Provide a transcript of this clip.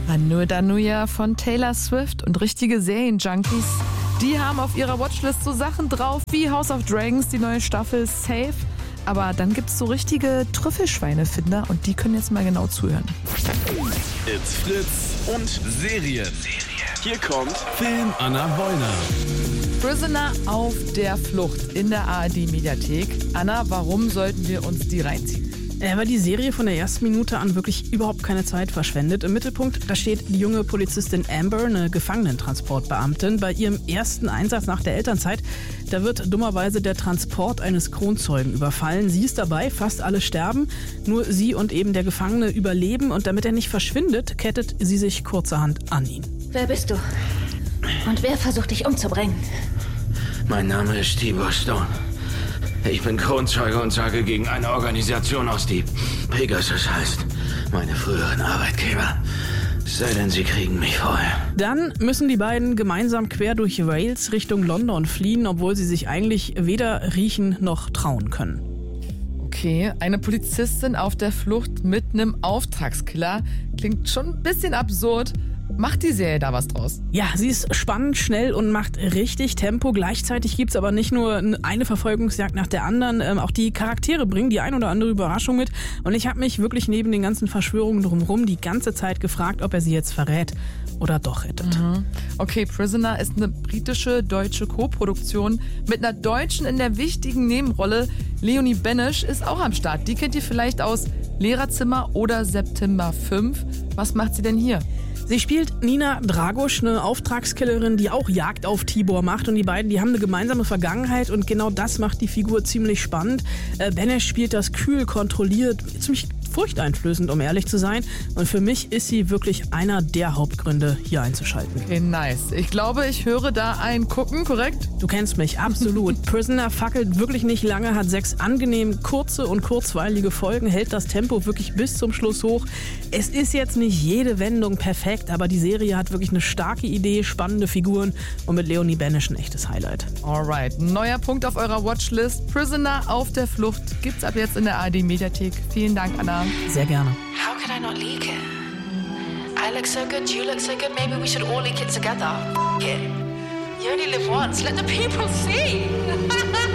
Anu Danuya von Taylor Swift und richtige Serienjunkies, die haben auf ihrer Watchlist so Sachen drauf wie House of Dragons, die neue Staffel Safe. Aber dann gibt es so richtige Trüffelschweinefinder und die können jetzt mal genau zuhören. It's Fritz und Serien. Hier kommt Film Anna Wollner. Prisoner auf der Flucht in der ARD-Mediathek. Anna, warum sollten wir uns die reinziehen? Weil die Serie von der ersten Minute an wirklich überhaupt keine Zeit verschwendet. Im Mittelpunkt, da steht die junge Polizistin Amber, eine Gefangenentransportbeamtin. Bei ihrem ersten Einsatz nach der Elternzeit, da wird dummerweise der Transport eines Kronzeugen überfallen. Sie ist dabei, fast alle sterben. Nur sie und eben der Gefangene überleben. Und damit er nicht verschwindet, kettet sie sich kurzerhand an ihn. Wer bist du? Und wer versucht dich umzubringen? Mein Name ist Tibor Stone. Ich bin Kronzeuge und sage gegen eine Organisation aus, die Pegasus heißt. Meine früheren Arbeitgeber. Sei denn, sie kriegen mich vorher. Dann müssen die beiden gemeinsam quer durch Wales Richtung London fliehen, obwohl sie sich eigentlich weder riechen noch trauen können. Okay, eine Polizistin auf der Flucht mit einem Auftragskiller. Klingt schon ein bisschen absurd. Macht die Serie da was draus? Ja, sie ist spannend, schnell und macht richtig Tempo. Gleichzeitig gibt's aber nicht nur eine Verfolgungsjagd nach der anderen. Auch die Charaktere bringen die ein oder andere Überraschung mit. Und ich habe mich wirklich neben den ganzen Verschwörungen drumherum die ganze Zeit gefragt, ob er sie jetzt verrät oder doch rettet. Okay, Prisoner ist eine britische-deutsche Co-Produktion mit einer Deutschen in der wichtigen Nebenrolle. Leonie Benesch ist auch am Start. Die kennt ihr vielleicht aus Lehrerzimmer oder September 5. Was macht sie denn hier? Sie spielt Nina Dragosch, eine Auftragskillerin, die auch Jagd auf Tibor macht. Und die beiden, die haben eine gemeinsame Vergangenheit und genau das macht die Figur ziemlich spannend. Benesch spielt das kühl, kontrolliert, ziemlich furchteinflößend, um ehrlich zu sein. Und für mich ist sie wirklich einer der Hauptgründe, hier einzuschalten. Okay, nice. Ich glaube, ich höre da ein Gucken, korrekt? Du kennst mich, absolut. Prisoner fackelt wirklich nicht lange, hat 6 angenehm kurze und kurzweilige Folgen, hält das Tempo wirklich bis zum Schluss hoch. Es ist jetzt nicht jede Wendung perfekt, aber die Serie hat wirklich eine starke Idee, spannende Figuren und mit Leonie Benesch ein echtes Highlight. Alright, neuer Punkt auf eurer Watchlist. Prisoner auf der Flucht gibt's ab jetzt in der ARD-Mediathek. Vielen Dank, Anna. Sehr gerne. How could I not leak it? I look so good, you look so good, maybe we should all leak it together. F*** it. You only live once, let the people see.